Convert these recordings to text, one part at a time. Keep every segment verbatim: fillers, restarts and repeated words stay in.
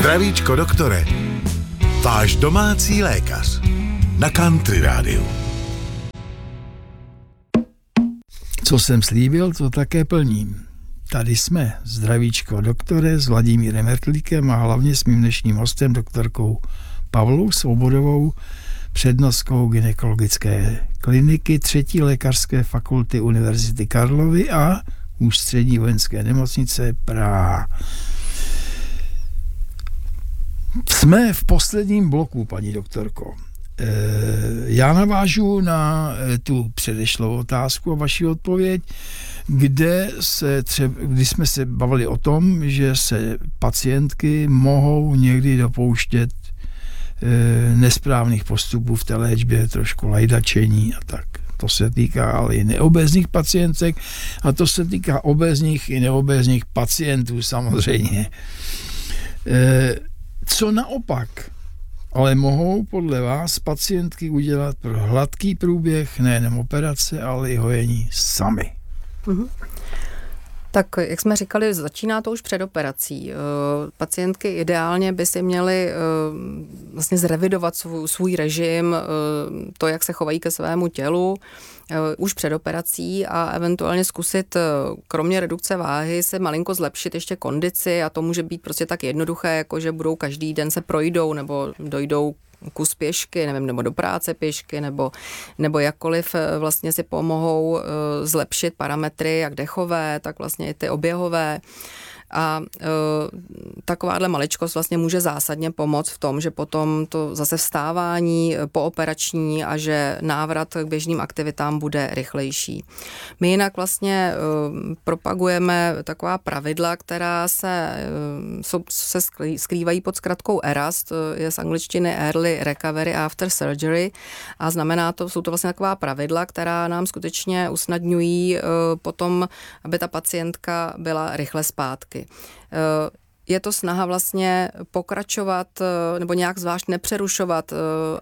Zdravíčko, doktore. Váš domácí lékař na Country Rádiu. Co jsem slíbil, to také plním. Tady jsme, zdravíčko, doktore, s Vladimírem Mertlíkem a hlavně s mým dnešním hostem, doktorkou Pavlou Svobodovou, přednostkou gynekologické kliniky třetí lékařské fakulty Univerzity Karlovy a Ústřední vojenské nemocnice Praha. Jsme v posledním bloku, paní doktorko. Já navážu na tu předešlou otázku a vaši odpověď, kde se třeba, kdy jsme se bavili o tom, že se pacientky mohou někdy dopouštět nesprávných postupů v té léčbě, trošku lajdačení a tak. To se týká ale i neobézních pacientek a to se týká obézních i neobézních pacientů samozřejmě. Co naopak ale mohou podle vás pacientky udělat pro hladký průběh nejenom operace, ale i hojení sami? Mm-hmm. Tak, jak jsme říkali, začíná to už před operací. Pacientky ideálně by si měly vlastně zrevidovat svůj, svůj režim, to, jak se chovají ke svému tělu, už před operací a eventuálně zkusit kromě redukce váhy se malinko zlepšit ještě kondici a to může být prostě tak jednoduché, jako že budou každý den se projdou nebo dojdou kus pěšky, nevím, nebo do práce pěšky, nebo, nebo jakkoliv vlastně si pomohou zlepšit parametry, jak dechové, tak vlastně i ty oběhové. A e, takováhle maličkost vlastně může zásadně pomoct v tom, že potom to zase vstávání pooperační a že návrat k běžným aktivitám bude rychlejší. My jinak vlastně e, propagujeme taková pravidla, která se, e, jsou, se skrývají pod zkratkou E R A S, to je z angličtiny Early Recovery After Surgery a znamená to, jsou to vlastně taková pravidla, která nám skutečně usnadňují e, potom, aby ta pacientka byla rychle zpátky. Je to snaha vlastně pokračovat nebo nějak zvlášť nepřerušovat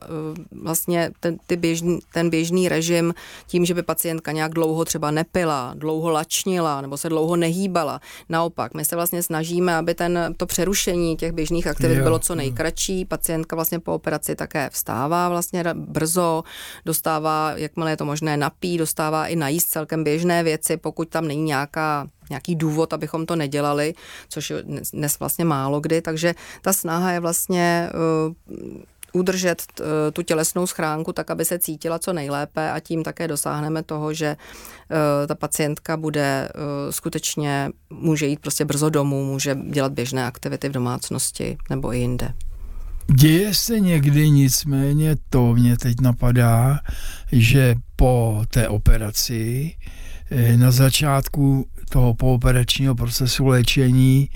vlastně ten, ty běžný, ten běžný režim tím, že by pacientka nějak dlouho třeba nepila, dlouho lačnila nebo se dlouho nehýbala. Naopak, my se vlastně snažíme, aby ten, to přerušení těch běžných aktivit jo, bylo co nejkratší. Pacientka vlastně po operaci také vstává vlastně brzo, dostává, jakmile je to možné, napít, dostává i najíst celkem běžné věci, pokud tam není nějaká nějaký důvod, abychom to nedělali, což je dnes vlastně málo kdy, takže ta snaha je vlastně uh, udržet uh, tu tělesnou schránku tak, aby se cítila co nejlépe a tím také dosáhneme toho, že uh, ta pacientka bude uh, skutečně, může jít prostě brzo domů, může dělat běžné aktivity v domácnosti nebo i jinde. Děje se někdy, nicméně to mě teď napadá, že po té operaci na začátku toho pooperačního procesu léčení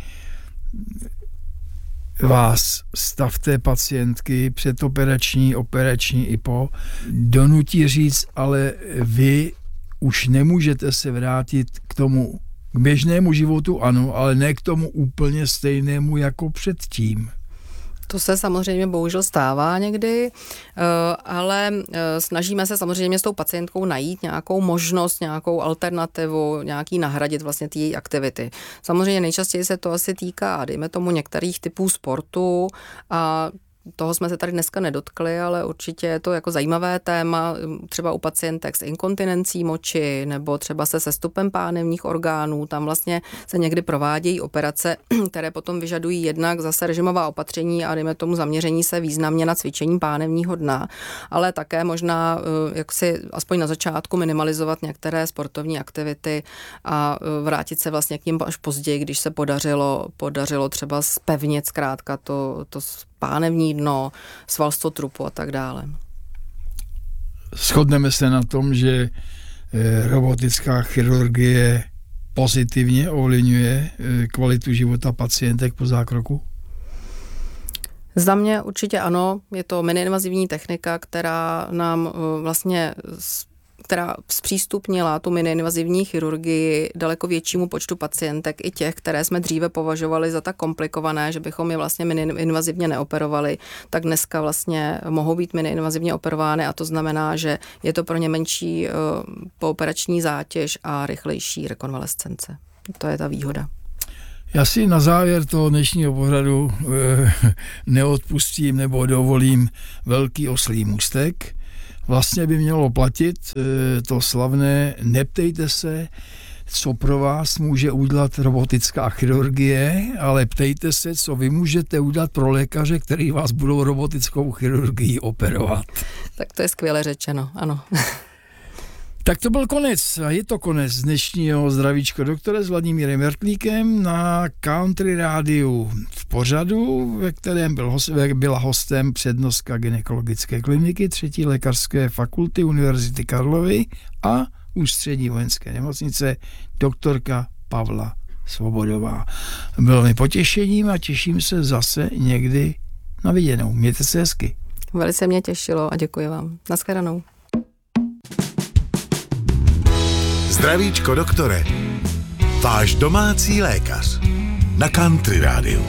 vás stav té pacientky předoperační, operační i po donutí říct, ale vy už nemůžete se vrátit k tomu k běžnému životu, ano, ale ne k tomu úplně stejnému jako předtím. To se samozřejmě bohužel stává někdy, ale snažíme se samozřejmě s tou pacientkou najít nějakou možnost, nějakou alternativu, nějaký nahradit vlastně ty její aktivity. Samozřejmě nejčastěji se to asi týká, dejme tomu, některých typů sportu a toho jsme se tady dneska nedotkli, ale určitě je to jako zajímavé téma, třeba u pacientek s inkontinencí moči nebo třeba se sestupem pánevních orgánů. Tam vlastně se někdy provádějí operace, které potom vyžadují jednak zase režimová opatření a dejme tomu zaměření se významně na cvičení pánevního dna, ale také možná jak si aspoň na začátku minimalizovat některé sportovní aktivity a vrátit se vlastně k nim až později, když se podařilo, podařilo třeba zpevnit zkrátka to, to pánevní dno, svalstvo trupu a tak dále. Shodneme se na tom, že robotická chirurgie pozitivně ovlivňuje kvalitu života pacientek po zákroku? Za mě určitě ano. Je to miniinvazivní technika, která nám vlastně která zpřístupnila tu miniinvazivní chirurgii daleko většímu počtu pacientek, i těch, které jsme dříve považovali za tak komplikované, že bychom je vlastně miniinvazivně neoperovali, tak dneska vlastně mohou být miniinvazivně operovány a to znamená, že je to pro ně menší uh, pooperační zátěž a rychlejší rekonvalescence. To je ta výhoda. Já si na závěr toho dnešního pořadu e, neodpustím nebo dovolím velký oslí můstek. Vlastně by mělo platit e, to slavné neptejte se, co pro vás může udělat robotická chirurgie, ale ptejte se, co vy můžete udělat pro lékaře, který vás budou robotickou chirurgií operovat. Tak to je skvěle řečeno, ano. Tak to byl konec a je to konec dnešního Zdravíčko doktore s Vladimírem Mertlíkem na Country Rádiu v pořadu, ve kterém byl host, byla hostem přednostka gynekologické kliniky třetí lékařské fakulty Univerzity Karlovy a Ústřední vojenské nemocnice doktorka Pavla Svobodová. Bylo mi potěšením a těším se zase někdy na viděnou. Mějte se hezky. Velice mě těšilo a děkuji vám. Naschledanou. Zdravíčko doktore, váš domácí lékař na Country Rádiu.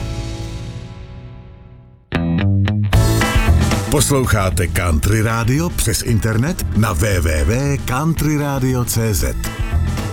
Posloucháte Country Radio přes internet na w w w tečka country radio tečka c z.